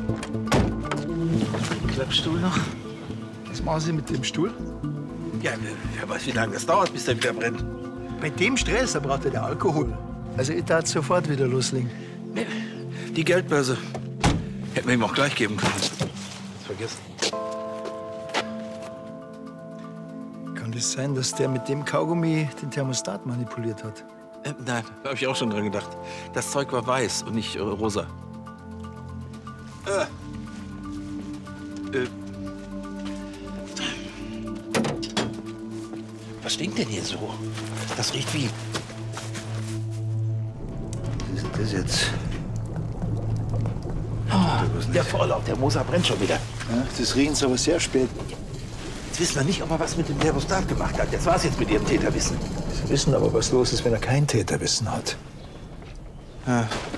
Klappstuhl noch? Was machen Sie mit dem Stuhl? Ja, wer weiß, wie lange das dauert, bis der wieder brennt. Bei dem Stress, da braucht er der Alkohol. Also ich darf sofort wieder loslegen. Nee, die Geldbörse hätten wir ihm auch gleich geben können. Das vergessen. Kann das sein, dass der mit dem Kaugummi den Thermostat manipuliert hat? Nein, habe ich auch schon dran gedacht. Das Zeug war weiß und nicht rosa. Was stinkt denn hier so? Das riecht wie... Was ist denn das jetzt? Oh, der Vorlauf, der Moser brennt schon wieder. Ja, das riechen Sie aber sehr spät. Jetzt wissen wir nicht, ob er was mit dem Thermostat gemacht hat. Das war's jetzt mit Ihrem Täterwissen. Sie wissen aber, was los ist, wenn er kein Täterwissen hat. Ja,